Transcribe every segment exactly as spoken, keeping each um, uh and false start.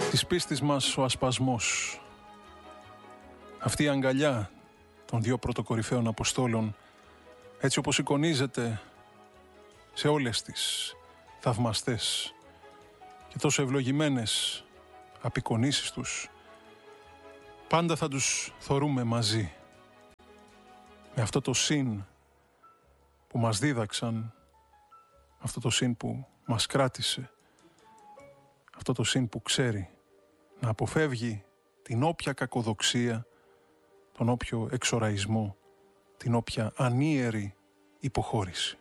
Της πίστης μας ο ασπασμός, αυτή η αγκαλιά των δύο πρωτοκορυφαίων Αποστόλων, έτσι όπως εικονίζεται σε όλες τις θαυμαστές και τόσο ευλογημένες απεικονίσεις τους, πάντα θα τους θωρούμε μαζί, με αυτό το συν που μας δίδαξαν, αυτό το συν που μας κράτησε, αυτό το συν που ξέρει να αποφεύγει την όποια κακοδοξία, τον όποιο εξοραϊσμό, την όποια ανίερη υποχώρηση.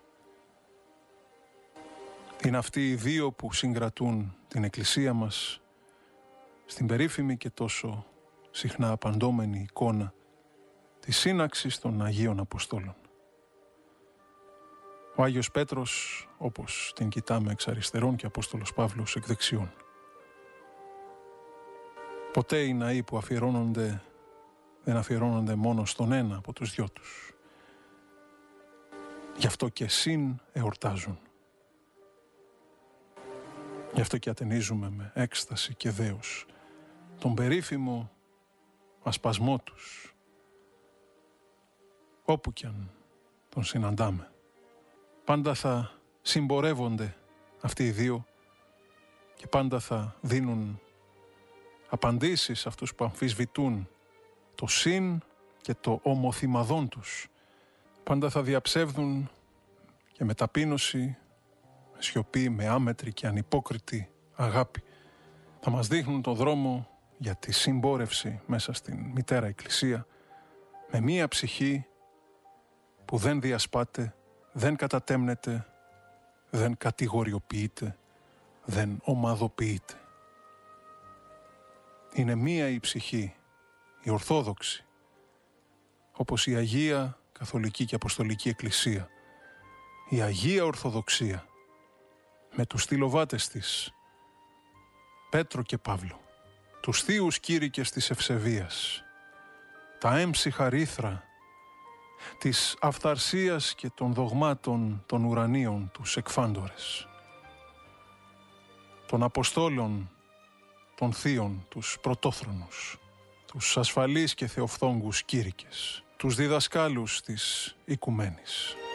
Είναι αυτοί οι δύο που συγκρατούν την Εκκλησία μας στην περίφημη και τόσο συχνά απαντώμενη εικόνα της σύναξης των Αγίων Αποστόλων. Ο Άγιος Πέτρος, όπως την κοιτάμε εξ αριστερών, και ο Απόστολος Παύλος εκ δεξιών. Ποτέ οι ναοί που αφιερώνονται δεν αφιερώνονται μόνο στον ένα από τους δυο τους. Γι' αυτό και συν εορτάζουν. Γι' αυτό και ατενίζουμε με έκσταση και δέος τον περίφημο ασπασμό τους, όπου κι αν τον συναντάμε. Πάντα θα συμπορεύονται αυτοί οι δύο και πάντα θα δίνουν απαντήσεις σε αυτούς που αμφισβητούν το συν και το ομοθυμαδόν τους. Πάντα θα διαψεύδουν και με ταπείνωση, με σιωπή, με άμετρη και ανυπόκριτη αγάπη. Θα μας δείχνουν το δρόμο για τη συμπόρευση μέσα στην Μητέρα Εκκλησία, με μία ψυχή που δεν διασπάται, δεν κατατέμνεται, δεν κατηγοριοποιείται, δεν ομαδοποιείται. Είναι μία η ψυχή, η Ορθόδοξη, όπως η Αγία Καθολική και Αποστολική Εκκλησία, η Αγία Ορθοδοξία, με τους στυλοβάτες της, Πέτρο και Παύλο, τους θείους κήρυκες της ευσεβίας, τα έμψυχα ρήθρα της αυθαρσίας και των δογμάτων των ουρανίων, τους εκφάντορες, των Αποστόλων, των θείων, τους πρωτόθρονους, τους ασφαλείς και θεοφθόγκους κήρυκες, τους διδασκάλους της οικουμένης.